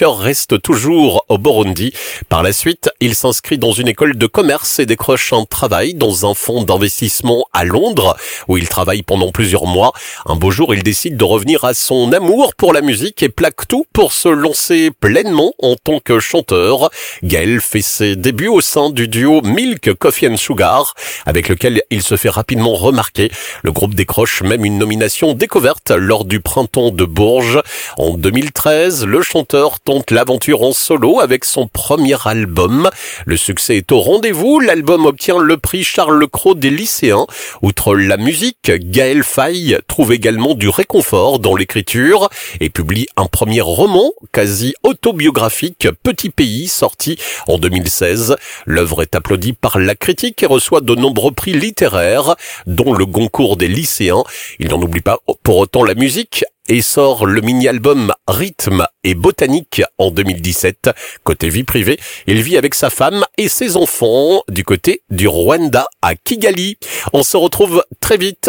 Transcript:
chanteur reste toujours au Burundi. Par la suite, il s'inscrit dans une école de commerce et décroche un travail dans un fonds d'investissement à Londres, où il travaille pendant plusieurs mois. Un beau jour, il décide de revenir à son amour pour la musique et plaque tout pour se lancer pleinement en tant que chanteur. Gaël fait ses débuts au sein du duo Milk, Coffee and Sugar, avec lequel il se fait rapidement remarquer. Le groupe décroche même une nomination découverte lors du printemps de Bourges. En 2013, le chanteur tente l'aventure en solo avec son premier album. Le succès est au rendez-vous. L'album obtient le prix Charles Cros des lycéens. Outre la musique, Gaël Faye trouve également du réconfort dans l'écriture et publie un premier roman quasi autobiographique, Petit Pays, sorti en 2016. L'œuvre est applaudie par la critique et reçoit de nombreux prix littéraires, dont le Goncourt des lycéens. Il n'en oublie pas pour autant la musique et sort le mini-album Rythme et Botanique en 2017. Côté vie privée, il vit avec sa femme et ses enfants du côté du Rwanda à Kigali. On se retrouve très vite